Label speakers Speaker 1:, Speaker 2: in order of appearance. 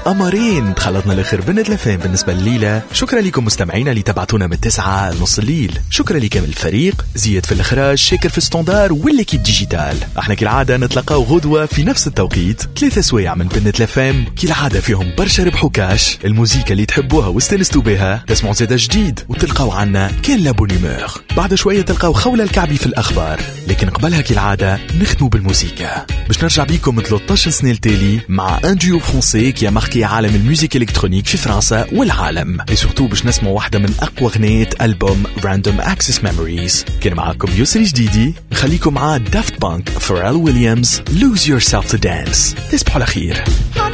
Speaker 1: قمرين تخلطنا الاخر بنت لفين بالنسبة الليلة. شكرا لكم مستمعينا اللي تبعتونا من 9 لنص الليل. شكرا لكم الفريق، زياد في الاخراج، شاكر في ستاندار والليكيب ديجيتال. احنا كالعادة نتلقاو غدوة في نفس التوقيت 3 سوايع من بنت لفين، كالعادة فيهم برشا ربح وكاش. الموسيقى اللي تحبوها واستنستوا بها تسمعوا زيادة جديد وتلقاو عنا كان لابونيمور. بعد شوية تلقاو خولة الكعبي في الأخبار، لكن قبلها كالعادة نختموا بالموسيقى باش نرجع بيكم 13 سنة التالي مع ان ديو فرونسي كي ماركي عالم الموسيقى الكترونيك في فرنسا والعالم. وسورتو باش نسمعوا واحدة من أقوى أغنية ألبوم Random Access Memories. كان معكم يسري جديدي، نخليكم مع دافت بانك، فاريل ويليامز، Lose Yourself to Dance. تصبحوا على خير.